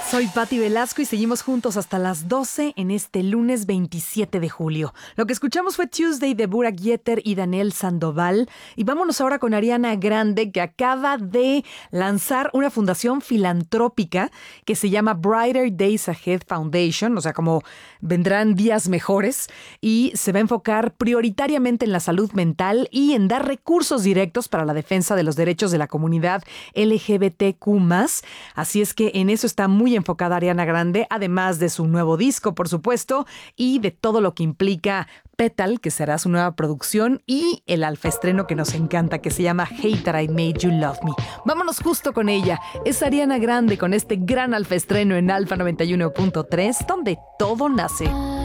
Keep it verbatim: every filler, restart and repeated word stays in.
Soy Patti Velasco y seguimos juntos hasta las doce en este lunes veintisiete de julio. Lo que escuchamos fue Tuesday de Burak Yeter y Daniel Sandoval. Y vámonos ahora con Ariana Grande, que acaba de lanzar una fundación filantrópica que se llama Brighter Days Ahead Foundation, o sea, como vendrán días mejores, y se va a enfocar prioritariamente en la salud mental y en dar recursos directos para la defensa de los derechos de la comunidad L G B T Q más. Así es que en eso está muy enfocada Ariana Grande, además de su nuevo disco, por supuesto, y de todo lo que implica Petal, que será su nueva producción, y el alfaestreno que nos encanta, que se llama Hate That I Made You Love Me. Vámonos justo con ella. Es Ariana Grande con este gran alfaestreno en Alfa noventa y uno punto tres, donde todo nace.